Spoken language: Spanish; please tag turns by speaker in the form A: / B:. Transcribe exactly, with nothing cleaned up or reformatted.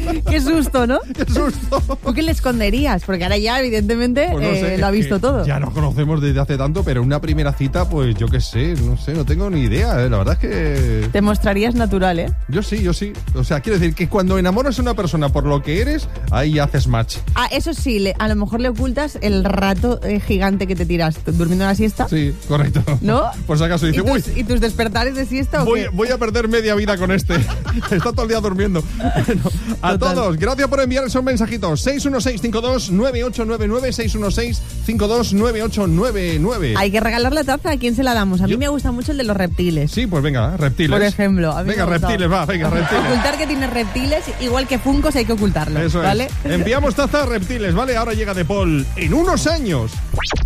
A: Qué susto, ¿no?
B: ¡Qué susto!
A: ¿Tú qué le esconderías? Porque ahora ya, evidentemente,
B: Pues no
A: eh,
B: sé,
A: lo ha
B: es
A: visto
B: que
A: todo.
B: Ya nos conocemos desde hace tanto, pero una primera cita, pues yo qué sé, no sé, no tengo ni idea. ¿eh? La verdad es que...
A: Te mostrarías natural, ¿eh?
B: Yo sí, yo sí. O sea, quiero decir que cuando enamoras a una persona por lo que eres, ahí haces match.
A: Ah, eso sí, le, a lo mejor le ocultas el rato eh, gigante que te tiras durmiendo la siesta.
B: Sí, correcto.
A: ¿No?
B: Por si acaso dice,
A: ¿Y tus,
B: uy,
A: ¿Y tus despertares de siesta o
B: voy,
A: qué?
B: voy a perder media vida con este. Está todo el día durmiendo. Bueno, a
A: Total.
B: todos, gracias por enviar esos mensajitos. seis uno seis cinco dos nueve ocho nueve nueve, seis uno seis cinco dos nueve ocho nueve nueve.
A: Hay que regalar la taza. ¿A quién se la damos? A mí
B: Yo-
A: me gusta mucho el de los reptiles.
B: Sí, pues venga, reptiles.
A: Por ejemplo, a mí
B: Venga,
A: me ha gustado.
B: reptiles, va, venga, reptiles.
A: Ocultar que tiene reptiles, igual que Funkos, hay que ocultarlo.
B: Eso
A: ¿vale?
B: es. Enviamos taza a reptiles, ¿vale? Ahora llega De Paul en unos años.